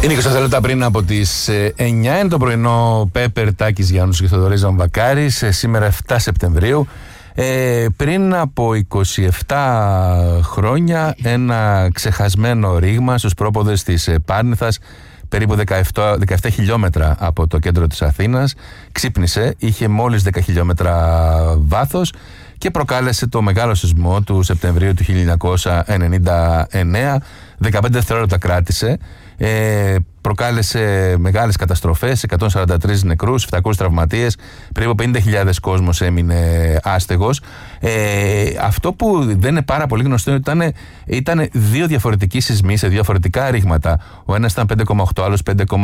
Είναι 20 λεπτά πριν από τις 9. Είναι το πρωινό Πέπερ, Τάκης Γιάννους και Θοδωρής Ζαμβακάρης. Σήμερα 7 Σεπτεμβρίου. Πριν από 27 χρόνια ένα ξεχασμένο ρήγμα στους πρόποδες της Πάρνηθας, περίπου 17 χιλιόμετρα από το κέντρο της Αθήνας, ξύπνησε, είχε μόλις 10 χιλιόμετρα βάθος και προκάλεσε το μεγάλο σεισμό του Σεπτεμβρίου του 1999. 15 δευτερόλεπτα κράτησε. Προκάλεσε μεγάλες καταστροφές, 143 νεκρούς, 700 τραυματίες, περίπου 50.000 κόσμος έμεινε άστεγος. Αυτό που δεν είναι πάρα πολύ γνωστό είναι ότι ήταν δύο διαφορετικοί σεισμοί σε διαφορετικά ρήγματα. Ο ένας ήταν 5,8, ο άλλος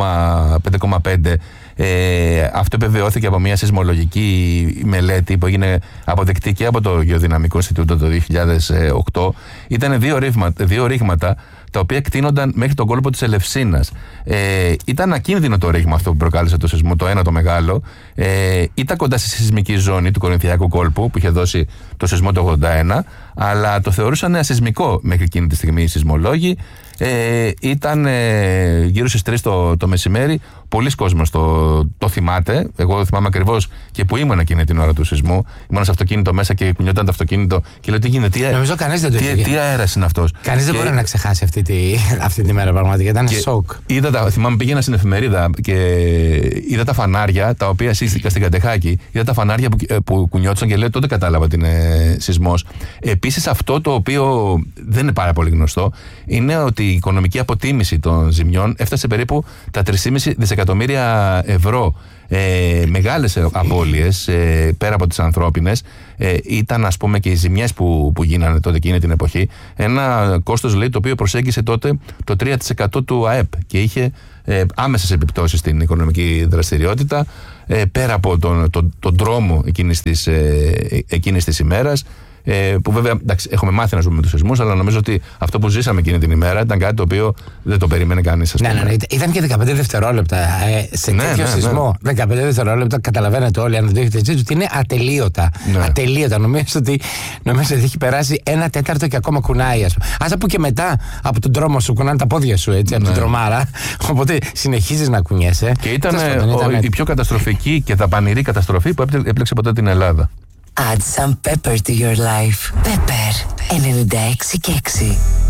5,5. Αυτό επιβεβαιώθηκε από μια σεισμολογική μελέτη που έγινε αποδεκτή και από το Γεωδυναμικό Ινστιτούτο το 2008. Ήταν δύο ρήγματα τα οποία εκτείνονταν μέχρι τον κόλπο της Ελευσίνας. Ήταν ακίνδυνο το ρήγμα αυτό που προκάλεσε το σεισμό, το ένα το μεγάλο. Ήταν κοντά στη σεισμική ζώνη του Κορινθιακού κόλπου που είχε δώσει το σεισμό το 81, αλλά το θεωρούσαν ασεισμικό μέχρι εκείνη τη στιγμή οι σεισμολόγοι. Ήταν γύρω στις 3 το μεσημέρι. Πολλοί κόσμος το θυμάται. Εγώ θυμάμαι ακριβώς και που ήμουν εκείνη την ώρα του σεισμού. Ήμουν σε αυτοκίνητο μέσα και κουνιόταν το αυτοκίνητο και λέω τι γίνεται. Νομίζω κανείς δεν το είχε. Τι αέρας είναι αυτός. Κανείς δεν μπορεί να ξεχάσει αυτή τη μέρα πραγματικά. Ήταν σοκ. Θυμάμαι, πήγαινα στην εφημερίδα και είδα τα φανάρια τα οποία σύστηκα στην Κατεχάκη. Είδα τα φανάρια που κουνιόντουσαν και λέω τότε κατάλαβα ότι είναι σεισμός. Επίσης, αυτό το οποίο δεν είναι πάρα πολύ γνωστό είναι ότι η οικονομική αποτίμηση των ζημιών έφτασε περίπου τα 3,5 δισεκατομμύρια ευρώ. Μεγάλες απώλειες πέρα από τις ανθρώπινες. Ήταν, ας πούμε, και οι ζημιές που γίνανε τότε εκείνη την εποχή. Ένα κόστος, λέει, το οποίο προσέγγισε τότε το 3% του ΑΕΠ και είχε άμεσες επιπτώσεις στην οικονομική δραστηριότητα, πέρα από τον δρόμο εκείνης της ημέρας. Που βέβαια, εντάξει, έχουμε μάθει να ζούμε με τους σεισμούς, αλλά νομίζω ότι αυτό που ζήσαμε εκείνη την ημέρα ήταν κάτι το οποίο δεν το περίμενε κανείς. Ναι, ήταν και 15 δευτερόλεπτα. Σε τέτοιο σεισμό, 15 δευτερόλεπτα, καταλαβαίνετε όλοι, αν δεν το έχετε ζήσει, ότι είναι ατελείωτα. Ναι. Ατελείωτα. Νομίζω ότι έχει περάσει 1/4 και ακόμα κουνάει. Ας που και μετά από τον δρόμο σου κουνάνε τα πόδια σου, έτσι, από την τρομάρα. Οπότε συνεχίζεις να κουνιέσαι. Και ήταν η πιο καταστροφική και δαπανηρή καταστροφή που έπλεξε ποτέ την Ελλάδα. Add some pepper to your life. Pepper 96 και 6.